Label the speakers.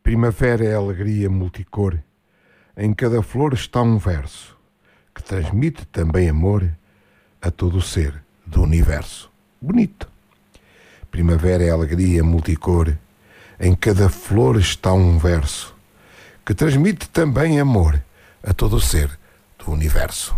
Speaker 1: Primavera é alegria multicor, em cada flor está um verso, que transmite também amor a todo o ser do universo. Bonito. Primavera é alegria multicor, em cada flor está um verso, que transmite também amor a todo o ser do universo.